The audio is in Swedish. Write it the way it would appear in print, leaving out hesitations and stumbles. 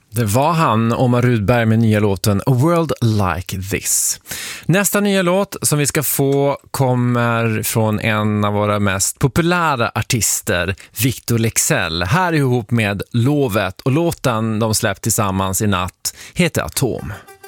Det var han, Omar Rudberg, med nya låten A World Like This. Nästa nya låt som vi ska få kommer från en av våra mest populära artister, Victor Leksell. Här ihop med Lovet, och låten de släppt tillsammans i natt heter Atom.